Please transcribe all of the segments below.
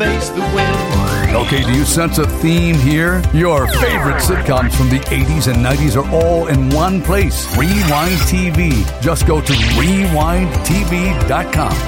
face the wind. Okay, do you sense a theme here? Your favorite sitcoms from the 80s and 90s are all in one place. Rewind TV. Just go to rewindtv.com.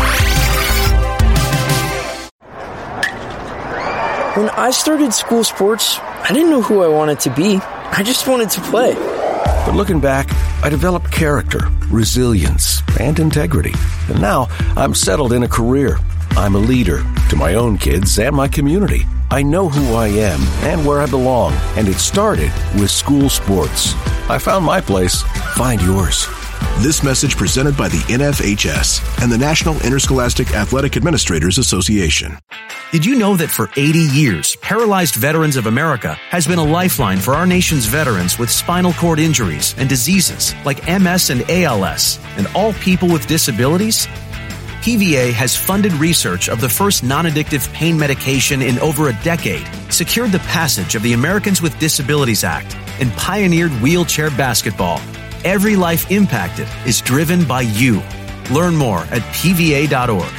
When I started school sports, I didn't know who I wanted to be. I just wanted to play. But looking back, I developed character, resilience, and integrity. And now I'm settled in a career. I'm a leader to my own kids and my community. I know who I am and where I belong, and it started with school sports. I found my place. Find yours. This message presented by the NFHS and the National Interscholastic Athletic Administrators Association. Did you know that for 80 years, Paralyzed Veterans of America has been a lifeline for our nation's veterans with spinal cord injuries and diseases like MS and ALS, and all people with disabilities? PVA has funded research of the first non-addictive pain medication in over a decade, secured the passage of the Americans with Disabilities Act, and pioneered wheelchair basketball. Every life impacted is driven by you. Learn more at pva.org.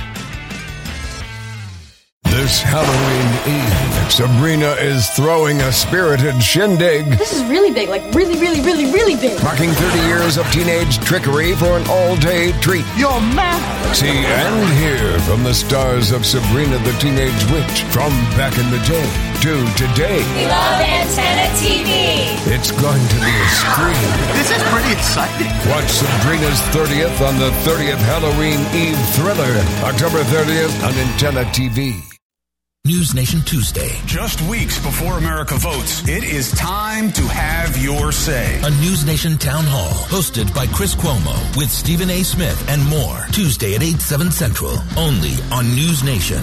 This Halloween Eve, Sabrina is throwing a spirited shindig. This is really big, like really, really, really, really big. Marking 30 years of teenage trickery for an all-day treat. You're mad. See and hear from the stars of Sabrina the Teenage Witch from back in the day to today. We love Antenna TV. It's going to be a scream. This is pretty exciting. Watch Sabrina's 30th on the 30th Halloween Eve thriller, October 30th on Antenna TV. News Nation Tuesday. Just weeks before America votes, it is time to have your say. A News Nation town hall hosted by Chris Cuomo with Stephen A. Smith and more. Tuesday at 8, 7 Central. Only on News Nation.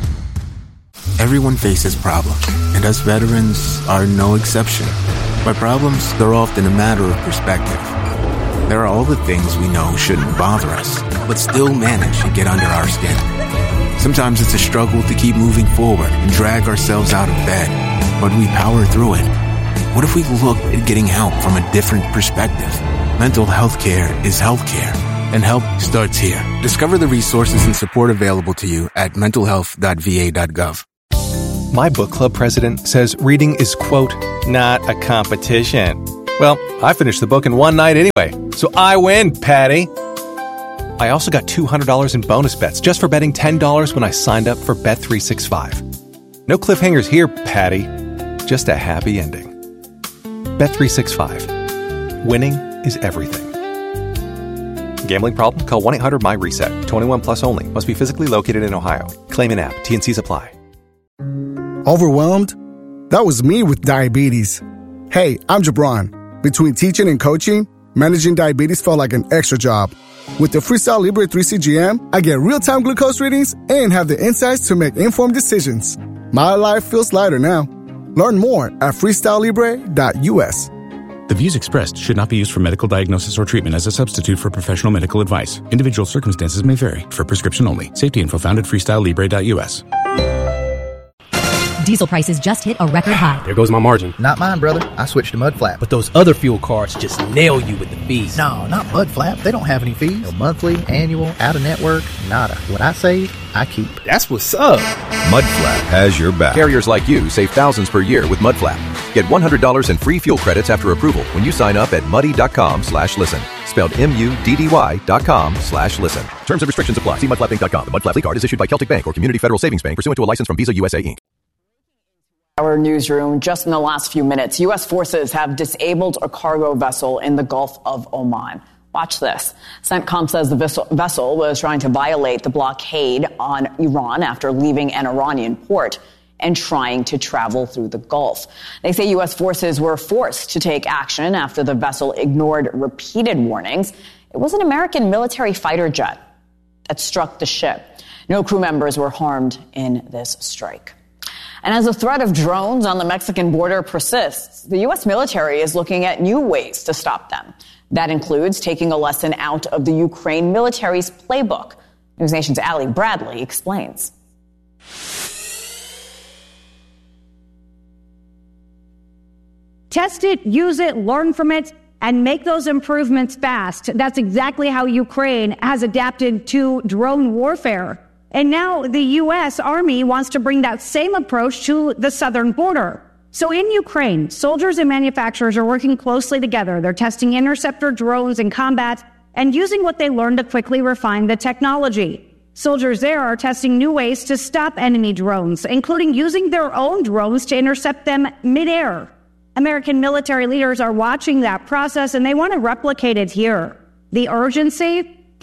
Everyone faces problems, and us veterans are no exception. But problems, they're often a matter of perspective. There are all the things we know shouldn't bother us, but still manage to get under our skin. Sometimes it's a struggle to keep moving forward and drag ourselves out of bed, but we power through it. What if we look at getting help from a different perspective? Mental health care is health care, and help starts here. Discover the resources and support available to you at mentalhealth.va.gov. My book club president says reading is, quote, not a competition. Well, I finished the book in one night anyway, so I win, Patty. I also got $200 in bonus bets just for betting $10 when I signed up for Bet365. No cliffhangers here, Patty. Just a happy ending. Bet365. Winning is everything. Gambling problem? Call 1-800-MY-RESET. 21 plus only. Must be physically located in Ohio. Claim in app. T&Cs apply. Overwhelmed? That was me with diabetes. Hey, I'm Jabron. Between teaching and coaching, managing diabetes felt like an extra job. With the Freestyle Libre 3 CGM, I get real-time glucose readings and have the insights to make informed decisions. My life feels lighter now. Learn more at freestylelibre.us. The views expressed should not be used for medical diagnosis or treatment as a substitute for professional medical advice. Individual circumstances may vary. For prescription only. Safety info found at freestylelibre.us. Diesel prices just hit a record high. There goes my margin. Not mine, brother. I switched to Mudflap. But those other fuel cards just nail you with the fees. No, not Mudflap. They don't have any fees. No monthly, annual, out-of-network, nada. What I save, I keep. That's what's up. Mudflap has your back. Carriers like you save thousands per year with Mudflap. Get $100 in free fuel credits after approval when you sign up at muddy.com/listen. Spelled MUDDY.com/listen. Terms and restrictions apply. See mudflapinc.com. The Mudflap card is issued by Celtic Bank or Community Federal Savings Bank pursuant to a license from Visa USA Inc. Our newsroom, just in the last few minutes, U.S. forces have disabled a cargo vessel in the Gulf of Oman. Watch this. CENTCOM says the vessel was trying to violate the blockade on Iran after leaving an Iranian port and trying to travel through the Gulf. They say U.S. forces were forced to take action after the vessel ignored repeated warnings. It was an American military fighter jet that struck the ship. No crew members were harmed in this strike. And as the threat of drones on the Mexican border persists, the U.S. military is looking at new ways to stop them. That includes taking a lesson out of the Ukraine military's playbook. News Nation's Allie Bradley explains. Test it, use it, learn from it, and make those improvements fast. That's exactly how Ukraine has adapted to drone warfare. And now the U.S. Army wants to bring that same approach to the southern border. So in Ukraine, soldiers and manufacturers are working closely together. They're testing interceptor drones in combat and using what they learned to quickly refine the technology. Soldiers there are testing new ways to stop enemy drones, including using their own drones to intercept them midair. American military leaders are watching that process, and they want to replicate it here. The urgency?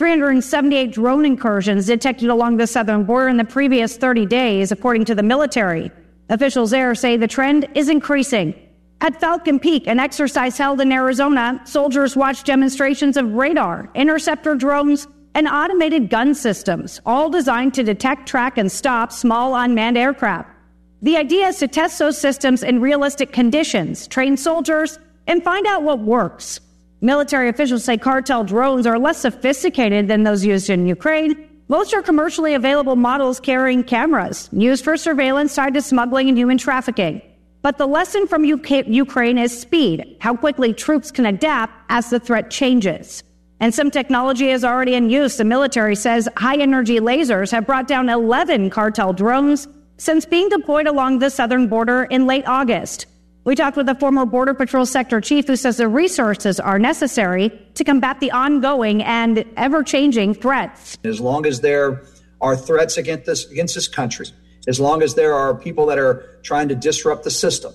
378 drone incursions detected along the southern border in the previous 30 days, according to the military. Officials there say the trend is increasing. At Falcon Peak, an exercise held in Arizona, soldiers watched demonstrations of radar, interceptor drones, and automated gun systems, all designed to detect, track, and stop small unmanned aircraft. The idea is to test those systems in realistic conditions, train soldiers, and find out what works. Military officials say cartel drones are less sophisticated than those used in Ukraine. Most are commercially available models carrying cameras, used for surveillance tied to smuggling and human trafficking. But the lesson from Ukraine is speed, how quickly troops can adapt as the threat changes. And some technology is already in use. The military says high-energy lasers have brought down 11 cartel drones since being deployed along the southern border in late August. We talked with a former Border Patrol sector chief who says the resources are necessary to combat the ongoing and ever-changing threats. As long as there are threats against this country, as long as there are people that are trying to disrupt the system,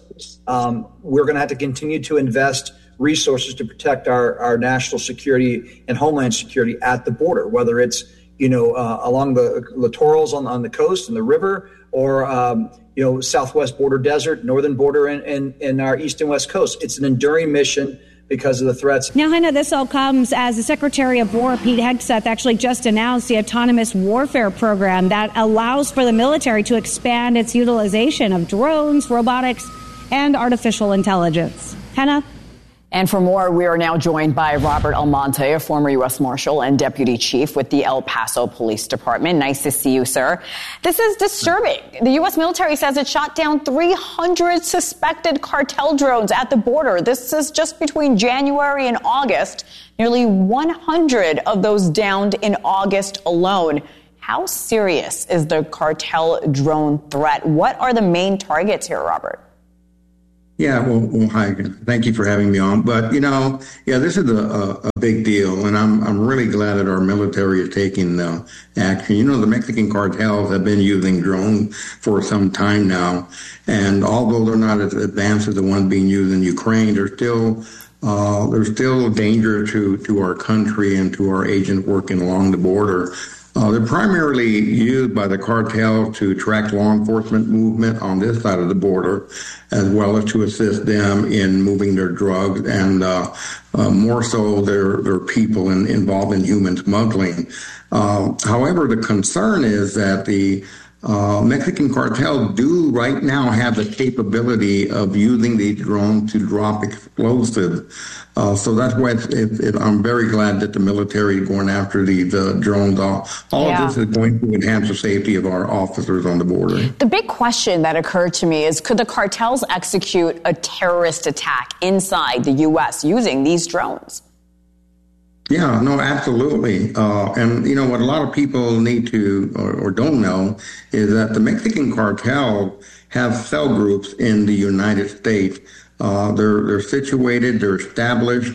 we're going to have to continue to invest resources to protect our national security and homeland security at the border, whether it's, along the littorals on the coast and the river, or, southwest border desert, northern border, and our east and west coast. It's an enduring mission because of the threats. Now, Hannah, this all comes as the Secretary of War, Pete Hegseth, actually just announced the Autonomous Warfare Program that allows for the military to expand its utilization of drones, robotics, and artificial intelligence. Hannah? And for more, we are now joined by Robert Almonte, a former U.S. Marshal and Deputy Chief with the El Paso Police Department. Nice to see you, sir. This is disturbing. The U.S. military says it shot down 300 suspected cartel drones at the border. This is just between January and August. Nearly 100 of those downed in August alone. How serious is the cartel drone threat? What are the main targets here, Robert? Yeah, well, hi. Thank you for having me on. But, this is a big deal, and I'm really glad that our military is taking action. The Mexican cartels have been using drones for some time now, and although they're not as advanced as the one being used in Ukraine, there's still danger to our country and to our agents working along the border. They're primarily used by the cartel to track law enforcement movement on this side of the border, as well as to assist them in moving their drugs and more so their people involved in human smuggling. However, the concern is that the Mexican cartels do right now have the capability of using these drones to drop explosives. So that's why I'm very glad that the military is going after these drones. All of this is going to enhance the safety of our officers on the border. The big question that occurred to me is, could the cartels execute a terrorist attack inside the U.S. using these drones? Yeah, no, absolutely. And, what a lot of people need to or don't know is that the Mexican cartel have cell groups in the United States. They're situated, they're established.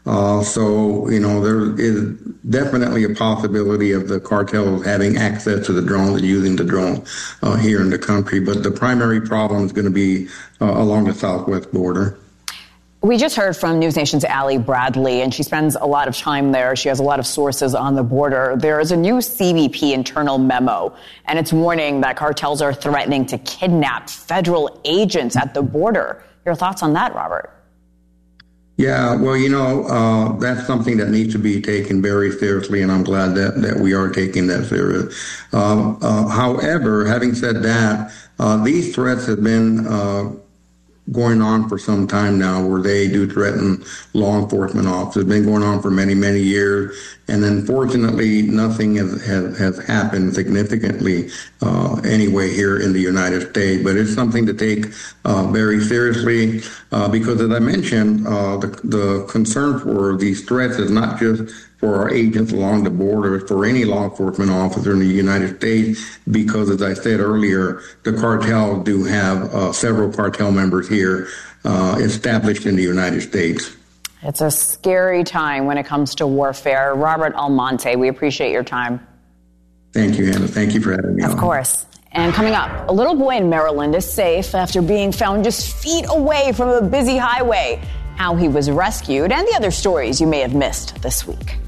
So there is definitely a possibility of the cartels having access to the drones and using the drones here in the country. But the primary problem is going to be along the southwest border. We just heard from News Nation's Allie Bradley, and she spends a lot of time there. She has a lot of sources on the border. There is a new CBP internal memo, and it's warning that cartels are threatening to kidnap federal agents at the border. Your thoughts on that, Robert? Yeah, well, that's something that needs to be taken very seriously, and I'm glad that we are taking that serious. However, having said that, these threats have been going on for some time now, where they do threaten law enforcement officers. It's been going on for many, many years. And unfortunately, nothing has happened significantly anyway here in the United States. But it's something to take very seriously because, as I mentioned, the concern for these threats is not just for our agents along the border, for any law enforcement officer in the United States, because, as I said earlier, the cartel do have several cartel members here established in the United States. It's a scary time when it comes to warfare. Robert Almonte, we appreciate your time. Thank you, Hannah. Thank you for having me on. Of course. And coming up, a little boy in Maryland is safe after being found just feet away from a busy highway. How he was rescued and the other stories you may have missed this week.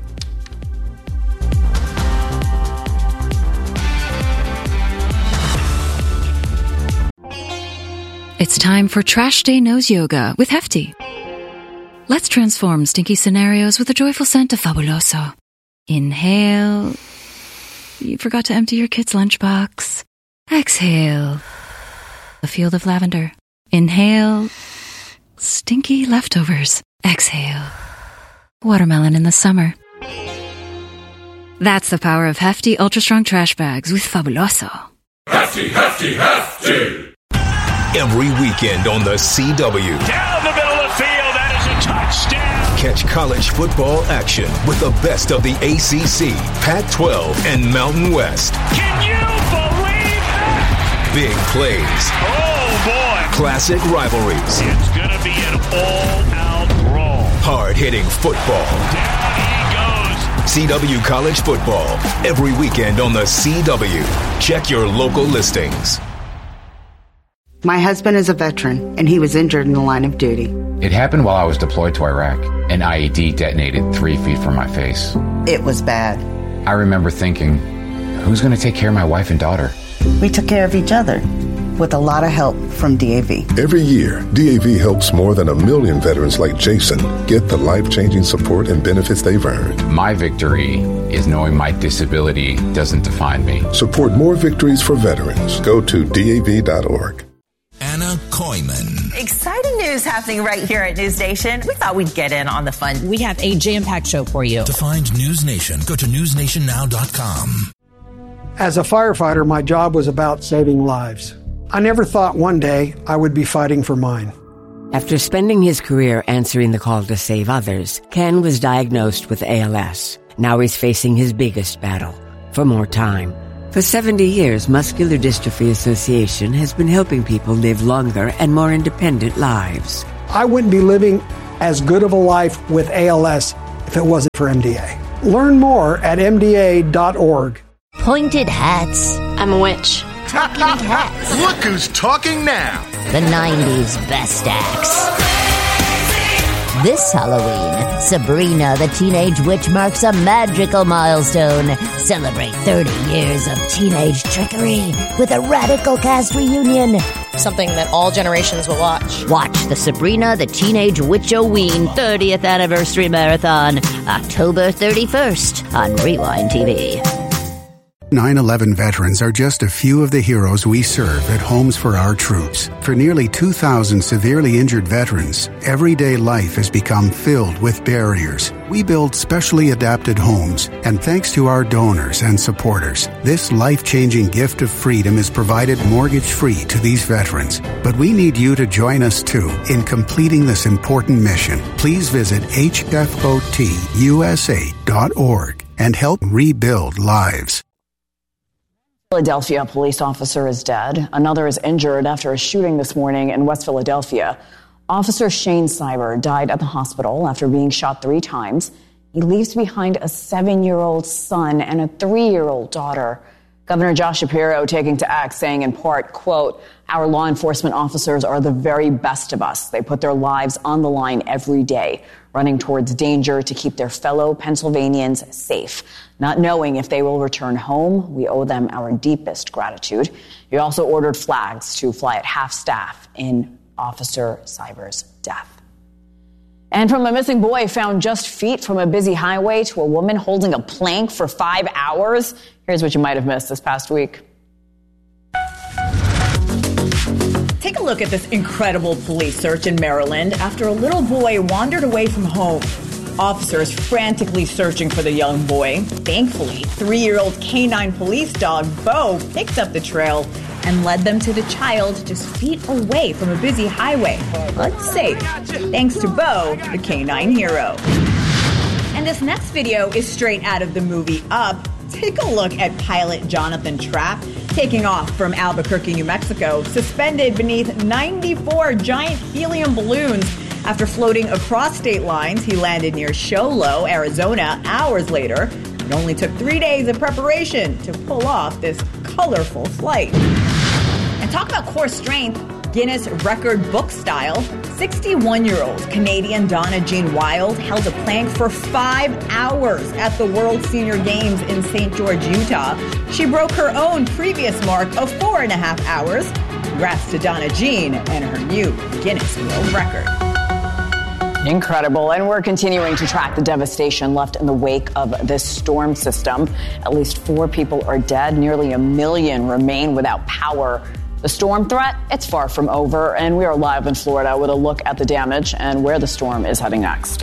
It's time for Trash Day Nose Yoga with Hefty. Let's transform stinky scenarios with a joyful scent of Fabuloso. Inhale. You forgot to empty your kid's lunchbox. Exhale. A field of lavender. Inhale. Stinky leftovers. Exhale. Watermelon in the summer. That's the power of Hefty Ultra Strong Trash Bags with Fabuloso. Hefty, hefty, hefty. Every weekend on the CW. Down the middle of the field, that is a touchdown. Catch college football action with the best of the ACC, Pac-12, and Mountain West. Can you believe that? Big plays. Oh, boy. Classic rivalries. It's going to be an all-out brawl. Hard-hitting football. Down he goes. CW College Football. Every weekend on the CW. Check your local listings. My husband is a veteran, and he was injured in the line of duty. It happened while I was deployed to Iraq. An IED detonated 3 feet from my face. It was bad. I remember thinking, who's going to take care of my wife and daughter? We took care of each other, with a lot of help from DAV. Every year, DAV helps more than 1 million veterans like Jason get the life-changing support and benefits they've earned. My victory is knowing my disability doesn't define me. Support more victories for veterans. Go to DAV.org. Anna Koyman. Exciting news happening right here at News Nation. We thought we'd get in on the fun. We have a jam-packed show for you. To find News Nation, go to newsnationnow.com. As a firefighter, my job was about saving lives. I never thought one day I would be fighting for mine. After spending his career answering the call to save others, Ken was diagnosed with ALS. Now he's facing his biggest battle, for more time. For 70 years, Muscular Dystrophy Association has been helping people live longer and more independent lives. I wouldn't be living as good of a life with ALS if it wasn't for MDA. Learn more at MDA.org. Pointed hats. I'm a witch. Talking hats. Look who's talking now. The 90s best acts. This Halloween, Sabrina the Teenage Witch marks a magical milestone. Celebrate 30 years of teenage trickery with a radical cast reunion. Something that all generations will watch. Watch the Sabrina the Teenage Witch-O-Ween 30th Anniversary Marathon, October 31st on Rewind TV. 9/11 veterans are just a few of the heroes we serve at Homes for Our Troops. For nearly 2,000 severely injured veterans, everyday life has become filled with barriers. We build specially adapted homes, and thanks to our donors and supporters, this life-changing gift of freedom is provided mortgage-free to these veterans. But we need you to join us, too, in completing this important mission. Please visit hfotusa.org and help rebuild lives. Philadelphia police officer is dead. Another is injured after a shooting this morning in West Philadelphia. Officer Shane Cyber died at the hospital after being shot 3 times. He leaves behind a 7-year-old son and a 3-year-old daughter. Governor Josh Shapiro taking to X, saying in part, quote, "Our law enforcement officers are the very best of us. They put their lives on the line every day, running towards danger to keep their fellow Pennsylvanians safe. Not knowing if they will return home, we owe them our deepest gratitude." He also ordered flags to fly at half-staff in Officer Cyber's death. And from a missing boy found just feet from a busy highway to a woman holding a plank for 5 hours, here's what you might have missed this past week. Take a look at this incredible police search in Maryland after a little boy wandered away from home. Officers frantically searching for the young boy. Thankfully, 3-year-old canine police dog Bo picked up the trail and led them to the child just feet away from a busy highway, but safe, thanks to Bo, the canine hero. And this next video is straight out of the movie Up. Take a look at pilot Jonathan Trapp taking off from Albuquerque, New Mexico, suspended beneath 94 giant helium balloons. After floating across state lines, he landed near Show Low, Arizona, hours later. It only took 3 days of preparation to pull off this colorful flight. And talk about core strength, Guinness record book style. 61-year-old Canadian Donna Jean Wild held a plank for 5 hours at the World Senior Games in St. George, Utah. She broke her own previous mark of 4.5 hours. Congrats to Donna Jean and her new Guinness World Record. Incredible. And we're continuing to track the devastation left in the wake of this storm system. At least 4 people are dead. Nearly 1 million remain without power. The storm threat, it's far from over. And we are live in Florida with a look at the damage and where the storm is heading next.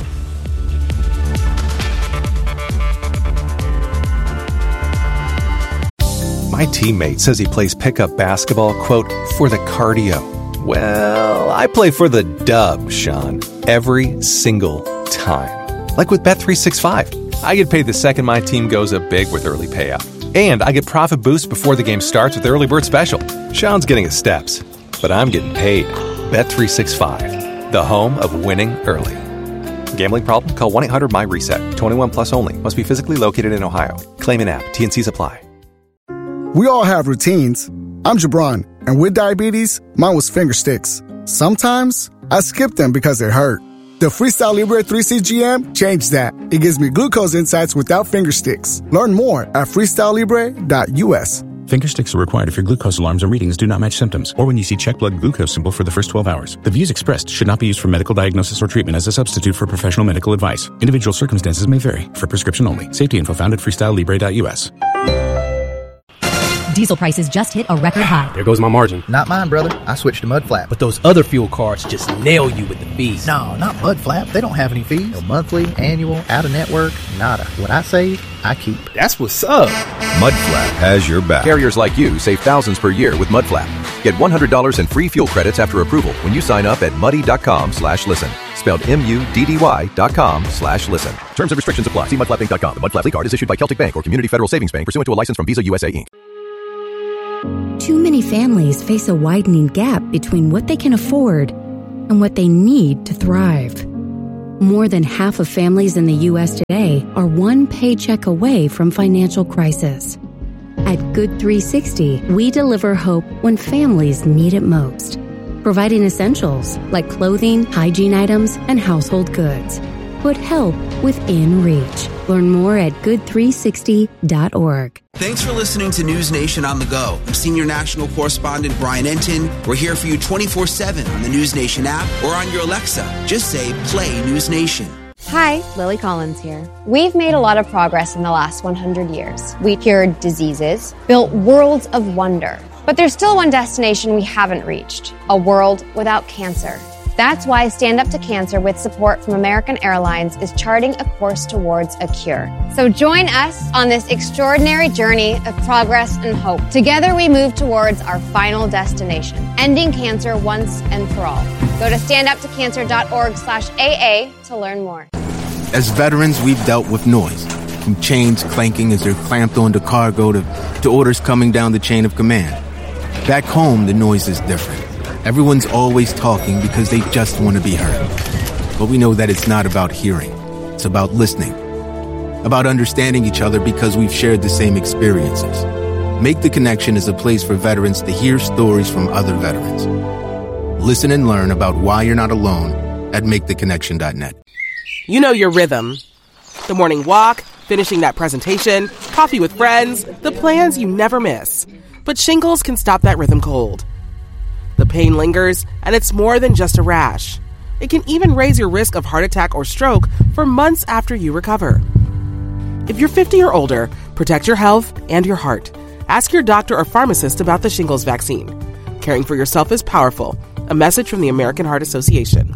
My teammate says he plays pickup basketball, quote, for the cardio. Well, I play for the dub, Sean, every single time. Like with Bet365. I get paid the second my team goes up big with early payout. And I get profit boost before the game starts with Early Bird Special. Sean's getting his steps, but I'm getting paid. Bet365, the home of winning early. Gambling problem? Call 1-800-MY-RESET. 21 plus only. Must be physically located in Ohio. Claim in app. T&Cs apply. We all have routines. I'm Jabron, and with diabetes, mine was finger sticks. Sometimes I skip them because they hurt. The Freestyle Libre 3C GM changed that. It gives me glucose insights without finger sticks. Learn more at freestylelibre.us. Finger sticks are required if your glucose alarms or readings do not match symptoms, or when you see check blood glucose symbol for the first 12 hours. The views expressed should not be used for medical diagnosis or treatment as a substitute for professional medical advice. Individual circumstances may vary. For prescription only. Safety info found at freestylelibre.us. Diesel prices just hit a record high. There goes my margin. Not mine, brother. I switched to Mudflap. But those other fuel cards just nail you with the fees. No, not Mudflap. They don't have any fees. No monthly, annual, out-of-network, nada. What I save, I keep. That's what's up. Mudflap has your back. Carriers like you save thousands per year with Mudflap. Get $100 in free fuel credits after approval when you sign up at muddy.com/listen. Spelled MUDDY.com/listen. Terms and restrictions apply. See mudflapinc.com. The Mudflap card is issued by Celtic Bank or Community Federal Savings Bank pursuant to a license from Visa USA Inc. Too many families face a widening gap between what they can afford and what they need to thrive. More than half of families in the U.S. today are one paycheck away from financial crisis. At Good 360, we deliver hope when families need it most, providing essentials like clothing, hygiene items, and household goods. Put help within reach. Learn more at good360.org. Thanks for listening to News Nation on the go. I'm Senior National Correspondent Brian Enton. We're here for you 24/7 on the News Nation app or on your Alexa. Just say, play News Nation. Hi, Lily Collins here. We've made a lot of progress in the last 100 years. We cured diseases, built worlds of wonder. But there's still one destination we haven't reached, a world without cancer. That's why Stand Up to Cancer, with support from American Airlines, is charting a course towards a cure. So join us on this extraordinary journey of progress and hope. Together we move towards our final destination, ending cancer once and for all. Go to standuptocancer.org/AA to learn more. As veterans, we've dealt with noise, from chains clanking as they're clamped onto cargo to orders coming down the chain of command. Back home, the noise is different. Everyone's always talking because they just want to be heard. But we know that it's not about hearing. It's about listening. About understanding each other because we've shared the same experiences. Make the Connection is a place for veterans to hear stories from other veterans. Listen and learn about why you're not alone at maketheconnection.net. You know your rhythm. The morning walk, finishing that presentation, coffee with friends, the plans you never miss. But shingles can stop that rhythm cold. The pain lingers, and it's more than just a rash. It can even raise your risk of heart attack or stroke for months after you recover. If you're 50 or older, protect your health and your heart. Ask your doctor or pharmacist about the shingles vaccine. Caring for yourself is powerful. A message from the American Heart Association.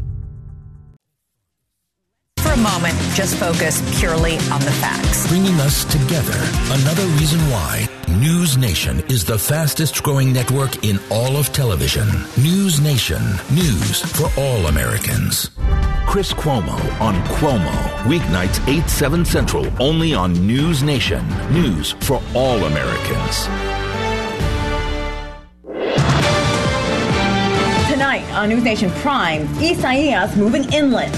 For a moment, just focus purely on the facts. Bringing us together. Another reason why News Nation is the fastest growing network in all of television. News Nation. News for all Americans. Chris Cuomo on Cuomo. Weeknights 8, 7 Central, only on News Nation. News for all Americans. Tonight on News Nation Prime, Isaias moving inland.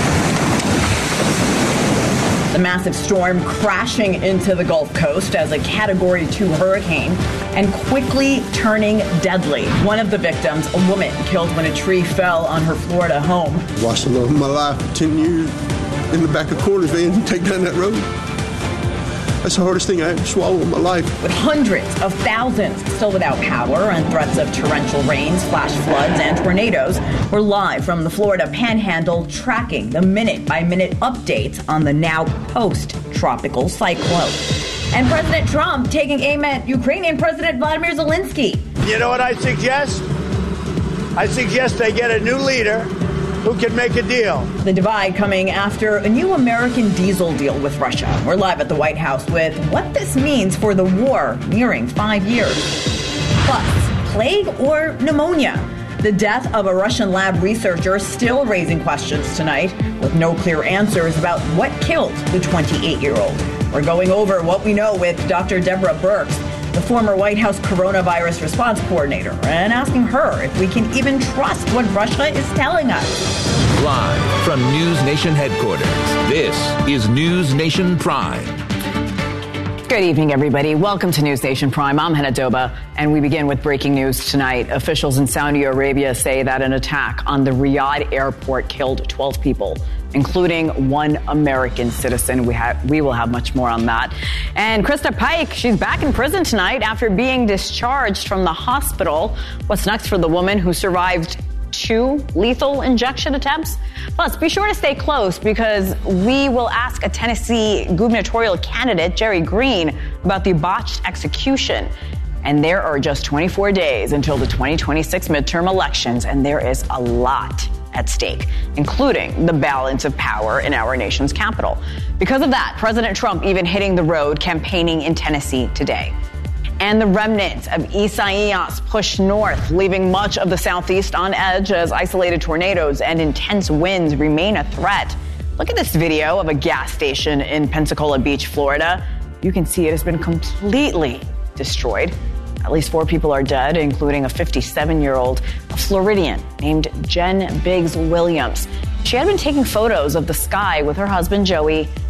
The massive storm crashing into the Gulf Coast as a Category 2 hurricane and quickly turning deadly. One of the victims, a woman, killed when a tree fell on her Florida home. Watched the love of my life for 10 years in the back of Corners van take down that road. That's the hardest thing I ever swallowed in my life. With hundreds of thousands still without power and threats of torrential rains, flash floods, and tornadoes, we're live from the Florida Panhandle tracking the minute-by-minute updates on the now post-tropical cyclone. And President Trump taking aim at Ukrainian President Vladimir Zelensky. You know what I suggest? I suggest they get a new leader who can make a deal. The divide coming after a new American diesel deal with Russia. We're live at the White House with what this means for the war nearing 5 years. Plus, plague or pneumonia? The death of a Russian lab researcher still raising questions tonight, with no clear answers about what killed the 28-year-old. We're going over what we know with Dr. Deborah Birx, the former White House coronavirus response coordinator, and asking her if we can even trust what Russia is telling us. Live from News Nation headquarters, this is News Nation Prime. Good evening, everybody. Welcome to News Nation Prime. I'm Hannah Doba, and we begin with breaking news tonight. Officials in Saudi Arabia say that an attack on the Riyadh airport killed 12 people, including one American citizen. We will have much more on that. And Krista Pike, she's back in prison tonight after being discharged from the hospital. What's next for the woman who survived 2 lethal injection attempts? Plus, be sure to stay close because we will ask a Tennessee gubernatorial candidate, Jerry Green, about the botched execution. And there are just 24 days until the 2026 midterm elections, and there is a lot at stake, including the balance of power in our nation's capital. Because of that, President Trump even hitting the road campaigning in Tennessee today. And the remnants of Isaias push north, leaving much of the southeast on edge as isolated tornadoes and intense winds remain a threat. Look at this video of a gas station in Pensacola Beach, Florida. You can see it has been completely destroyed. At least 4 people are dead, including a 57-year-old Floridian named Jen Biggs Williams. She had been taking photos of the sky with her husband, Joey,